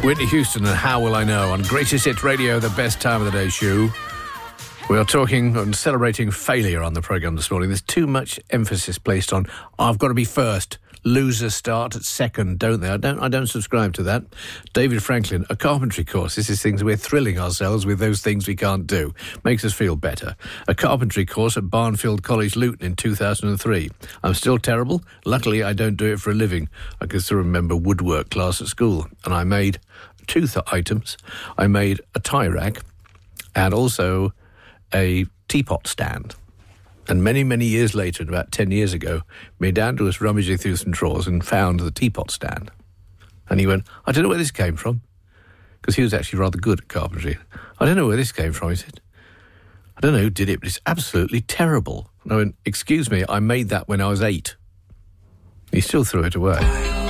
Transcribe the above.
Whitney Houston and How Will I Know on Greatest Hits Radio, the best time of the day show. We are talking and celebrating failure on the programme this morning. There's too much emphasis placed on, I've got to be first. Losers start at second, don't they? I don't subscribe to that. David Franklin, a carpentry course. This is things we're thrilling ourselves with, those things we can't do. Makes us feel better. A carpentry course at Barnfield College, Luton in 2003. I'm still terrible. Luckily, I don't do it for a living. I can still remember woodwork class at school. And I made two items. I made a tie rack and also a teapot stand. And many, many years later, about 10 years ago, my dad was rummaging through some drawers and found the teapot stand. And he went, I don't know where this came from. Because he was actually rather good at carpentry. I don't know where this came from, he said. I don't know who did it, but it's absolutely terrible. And I went, excuse me, I made that when I was 8. He still threw it away.